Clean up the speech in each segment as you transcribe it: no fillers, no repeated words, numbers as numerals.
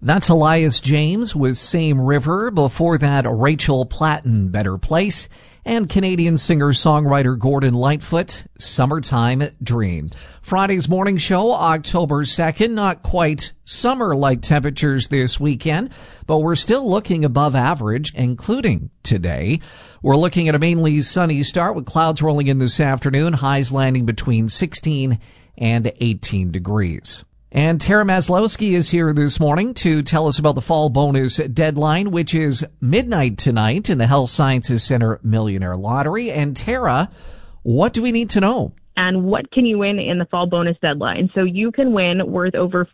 That's Elias James with Same River. Before that, Rachel Platten, Better Place. And Canadian singer-songwriter Gordon Lightfoot, Summertime Dream. Friday's morning show, October 2nd. Not quite summer-like temperatures this weekend, but we're still looking above average, including today. We're looking at a mainly sunny start with clouds rolling in this afternoon, highs landing between 16 and 18 degrees. And Tara Maslowski is here this morning to tell us about the fall bonus deadline, which is midnight tonight in the Health Sciences Center Millionaire Lottery. And Tara, what do we need to know? And what can you win in the fall bonus deadline? So you can win worth over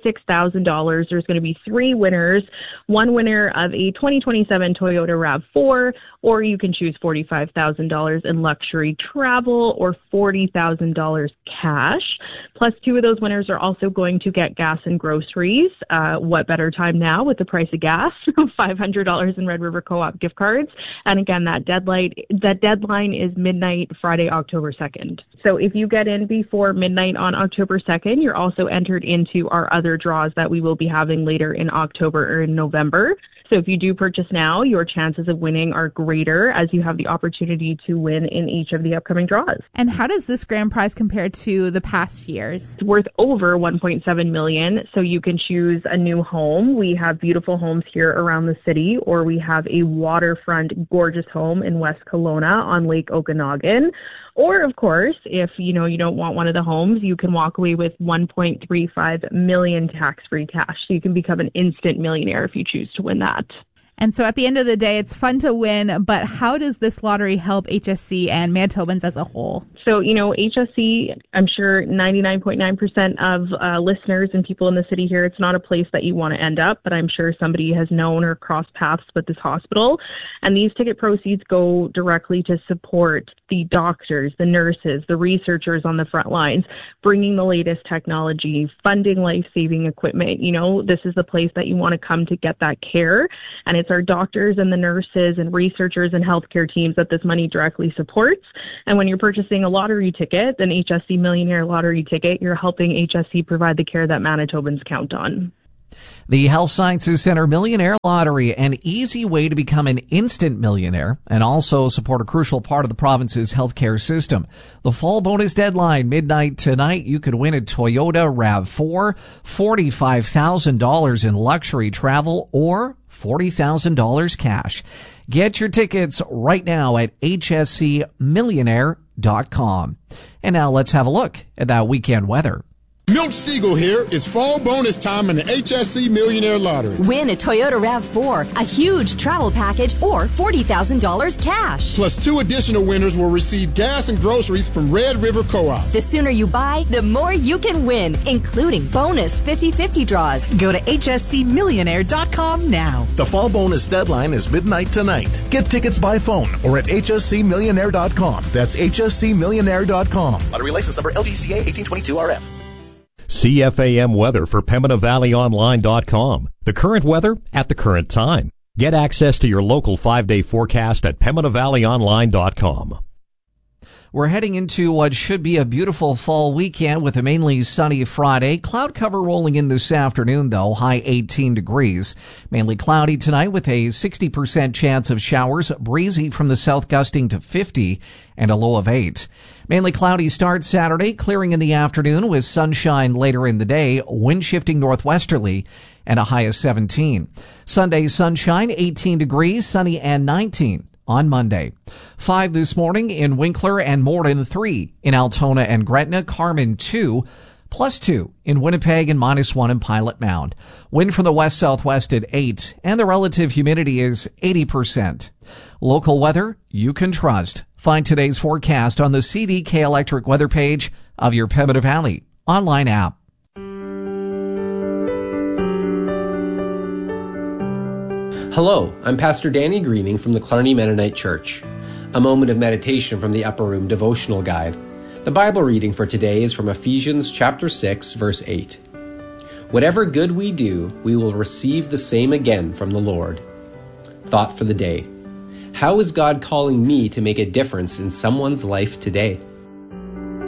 $46,000. There's going to be 3 winners. One winner of a 2027 Toyota RAV4, or you can choose $45,000 in luxury travel or $40,000 cash. Plus 2 of those winners are also going to get gas and groceries. What better time now with the price of gas? $500 in Red River Co-op gift cards. And again, that deadline is midnight Friday, October 2nd. So if you get in before midnight on October 2nd, you're also entered into our other draws that we will be having later in October or in November. So if you do purchase now, your chances of winning are greater as you have the opportunity to win in each of the upcoming draws. And how does this grand prize compare to the past years? It's worth over $1.7 million, so you can choose a new home. We have beautiful homes here around the city, or we have a waterfront gorgeous home in West Kelowna on Lake Okanagan. Or, of course, if you don't want one of the homes, you can walk away with $1.35 million tax-free cash. So you can become an instant millionaire if you choose to win that. And so at the end of the day, it's fun to win, but how does this lottery help HSC and Manitobans as a whole? So, HSC, I'm sure 99.9% of listeners and people in the city here, it's not a place that you want to end up, but I'm sure somebody has known or crossed paths with this hospital. And these ticket proceeds go directly to support the doctors, the nurses, the researchers on the front lines, bringing the latest technology, funding life-saving equipment. This is the place that you want to come to get that care. And it's our doctors and the nurses and researchers and healthcare teams that this money directly supports. And when you're purchasing a lottery ticket, an HSC Millionaire Lottery ticket, you're helping HSC provide the care that Manitobans count on. The Health Sciences Center Millionaire Lottery, an easy way to become an instant millionaire and also support a crucial part of the province's healthcare system. The fall bonus deadline, midnight tonight, you could win a Toyota RAV4, $45,000 in luxury travel, or $40,000 cash. Get your tickets right now at hscmillionaire.com. And now let's have a look at that weekend weather. Milt Stiegel here. It's fall bonus time in the HSC Millionaire Lottery. Win a Toyota RAV4, a huge travel package, or $40,000 cash. Plus 2 additional winners will receive gas and groceries from Red River Co-op. The sooner you buy, the more you can win, including bonus 50/50 draws. Go to hscmillionaire.com now. The fall bonus deadline is midnight tonight. Get tickets by phone or at hscmillionaire.com. That's hscmillionaire.com. Lottery license number LGCA 1822RF. CFAM weather for PembinaValleyOnline.com. The current weather at the current time. Get access to your local 5-day forecast at PembinaValleyOnline.com. We're heading into what should be a beautiful fall weekend with a mainly sunny Friday. Cloud cover rolling in this afternoon, though, high 18 degrees. Mainly cloudy tonight with a 60% chance of showers, breezy from the south gusting to 50 and a low of 8. Mainly cloudy start Saturday, clearing in the afternoon with sunshine later in the day, wind shifting northwesterly and a high of 17. Sunday sunshine, 18 degrees, sunny and 19. On Monday. 5 this morning in Winkler and Morden, 3 in Altona and Gretna, Carmen 2, +2 in Winnipeg and -1 in Pilot Mound. Wind from the west-southwest at 8, and the relative humidity is 80%. Local weather you can trust. Find today's forecast on the CDK Electric weather page of your Pembina Valley online app. Hello, I'm Pastor Danny Greening from the Clarny Mennonite Church. A moment of meditation from the Upper Room devotional guide. The Bible reading for today is from Ephesians chapter 6, verse 8. Whatever good we do, we will receive the same again from the Lord. Thought for the day. How is God calling me to make a difference in someone's life today?